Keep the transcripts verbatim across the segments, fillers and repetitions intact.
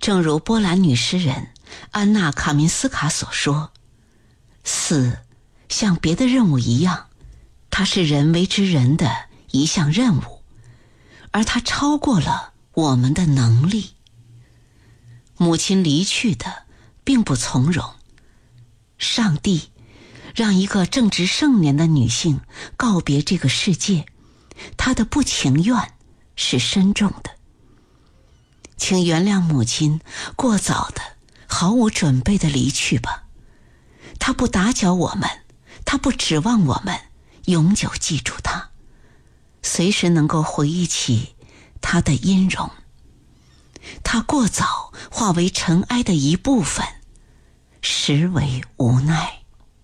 正如波兰女诗人安娜·卡明斯卡所说，死像别的任务一样，它是人为之人的一项任务，而它超过了我们的能力。母亲离去的并不从容，上帝让一个正值盛年的女性告别这个世界，她的不情愿是深重的。请原谅母亲过早的、毫无准备的离去吧。她不打搅我们，她不指望我们永久记住她，随时能够回忆起她的音容。她过早化为尘埃的一部分，实为无奈。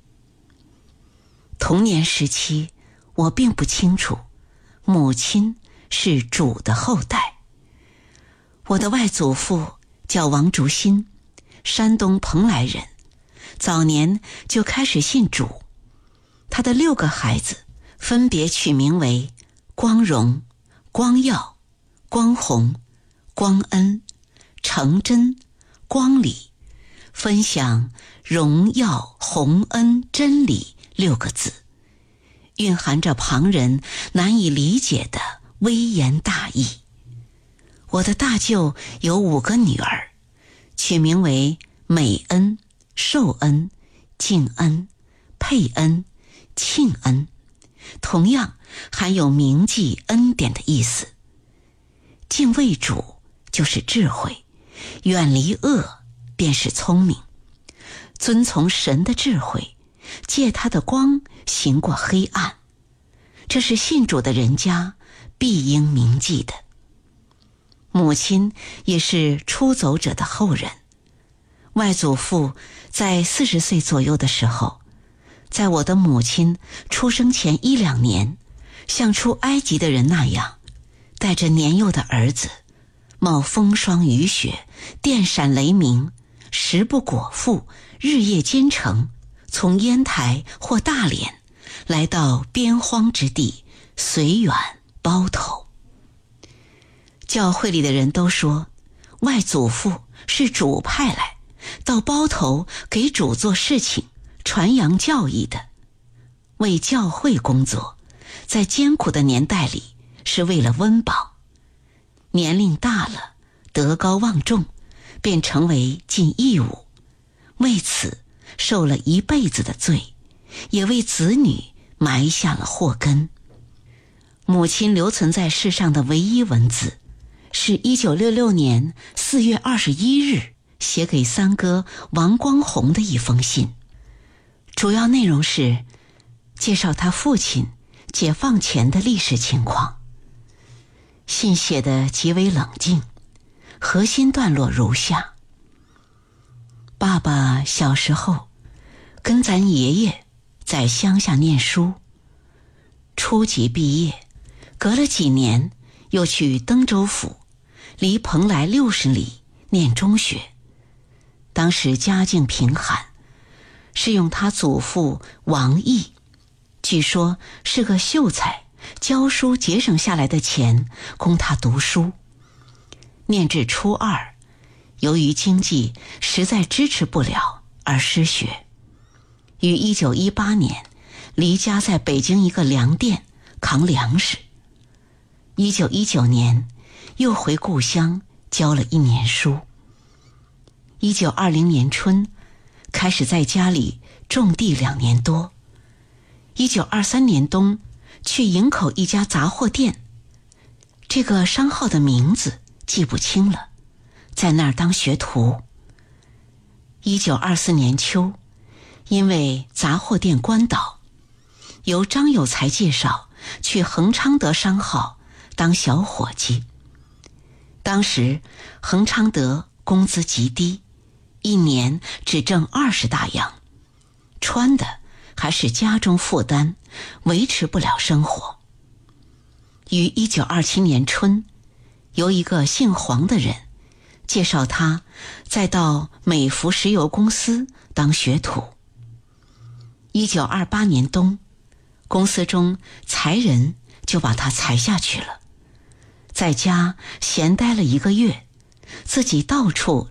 童年时期，我并不清楚母亲是主的后代。我的外祖父叫王竹新，山东蓬莱人，早年就开始信主。他的六个孩子分别取名为光荣、光耀、光宏、光恩、成真、光理，分享荣耀、宏恩、真理六个字，蕴含着旁人难以理解的微言大义。我的大舅有五个女儿，取名为美恩、寿恩、敬恩、佩恩、庆恩，同样含有铭记恩典的意思。敬畏主就是智慧，远离恶便是聪明，遵从神的智慧，借他的光行过黑暗，这是信主的人家必应铭记的。母亲也是出走者的后人。外祖父在四十岁左右的时候，在我的母亲出生前一两年，像出埃及的人那样，带着年幼的儿子，冒风霜雨雪，电闪雷鸣，食不果腹，日夜兼程，从烟台或大连来到边荒之地，随远包头。教会里的人都说，外祖父是主派来到包头给主做事情，传扬教义的。为教会工作，在艰苦的年代里是为了温饱。年龄大了，德高望重，便成为尽义务，为此受了一辈子的罪，也为子女埋下了祸根。母亲留存在世上的唯一文字，是一九六六年四月二十一日写给三哥王光宏的一封信，主要内容是介绍他父亲解放前的历史情况。信写得极为冷静，核心段落如下：爸爸小时候跟咱爷爷在乡下念书，初级毕业，隔了几年又去登州府，离蓬莱六十里念中学。当时家境贫寒，是用他祖父王毅，据说是个秀才，教书节省下来的钱供他读书。念至初二，由于经济实在支持不了而失学，于一九一八年离家在北京一个粮店扛粮食。一九一九年又回故乡教了一年书。一九二零年春开始在家里种地两年多。一九二三年冬去营口一家杂货店，这个商号的名字记不清了，在那儿当学徒。一九二四年秋，因为杂货店关倒，由张有才介绍去恒昌德商号当小伙计。当时恒昌德工资极低，一年只挣二十大洋，穿的还是家中负担，维持不了生活。于一九二七年春，由一个姓黄的人介绍他再到美孚石油公司当学徒。一九二八年冬，公司中裁人就把他裁下去了，在家闲待了一个月，自己到处